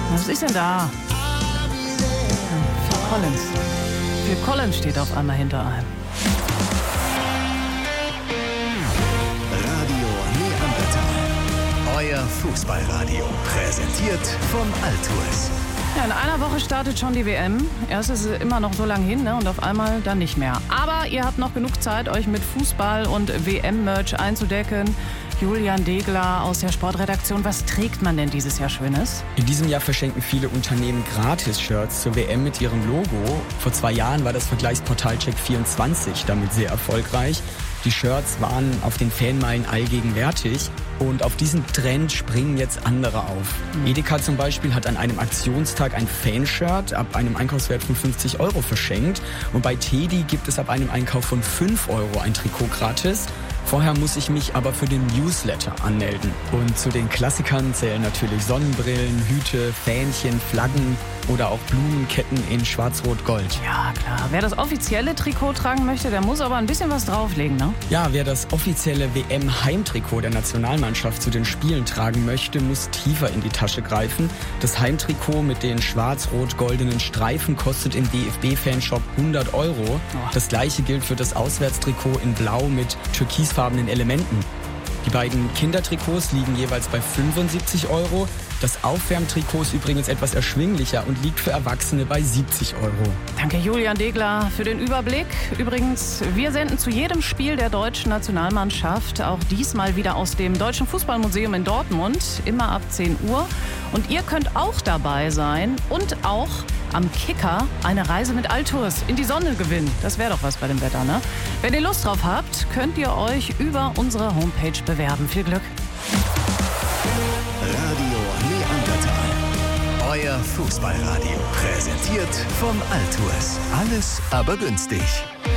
Was ist denn da? Phil Collins. Phil Collins steht auf einmal hinter einem. Radio Neandertal. Euer Fußballradio. Präsentiert von Altours. Ja, in einer Woche startet schon die WM. Erst ist es immer noch so lang hin, ne? Und auf einmal dann nicht mehr. Aber ihr habt noch genug Zeit, euch mit Fußball und WM-Merch einzudecken. Julian Degler aus der Sportredaktion. Was trägt man denn dieses Jahr Schönes? In diesem Jahr verschenken viele Unternehmen Gratis-Shirts zur WM mit ihrem Logo. Vor 2 Jahren war das Vergleichsportal Check24 damit sehr erfolgreich. Die Shirts waren auf den Fanmeilen allgegenwärtig und auf diesen Trend springen jetzt andere auf. Edeka zum Beispiel hat an einem Aktionstag ein Fanshirt ab einem Einkaufswert von 50 € verschenkt und bei Teddy gibt es ab einem Einkauf von 5 € ein Trikot gratis. Vorher muss ich mich aber für den Newsletter anmelden. Und zu den Klassikern zählen natürlich Sonnenbrillen, Hüte, Fähnchen, Flaggen oder auch Blumenketten in Schwarz-Rot-Gold. Ja, klar. Wer das offizielle Trikot tragen möchte, der muss aber ein bisschen was drauflegen, ne? Ja, wer das offizielle WM-Heimtrikot der Nationalmannschaft zu den Spielen tragen möchte, muss tiefer in die Tasche greifen. Das Heimtrikot mit den schwarz-rot-goldenen Streifen kostet im DFB-Fanshop 100 €. Das gleiche gilt für das Auswärtstrikot in Blau mit türkisfarbenen Elementen. Die beiden Kindertrikots liegen jeweils bei 75 €. Das Aufwärmtrikot ist übrigens etwas erschwinglicher und liegt für Erwachsene bei 70 €. Danke Julian Degler für den Überblick. Übrigens, wir senden zu jedem Spiel der deutschen Nationalmannschaft, auch diesmal wieder aus dem Deutschen Fußballmuseum in Dortmund, immer ab 10 Uhr. Und ihr könnt auch dabei sein und auch am Kicker eine Reise mit Altours in die Sonne gewinnen. Das wäre doch was bei dem Wetter, ne? Wenn ihr Lust drauf habt, könnt ihr euch über unsere Homepage bewerben. Viel Glück! Radio Neandertal. Euer Fußballradio. Präsentiert von Altours. Alles aber günstig.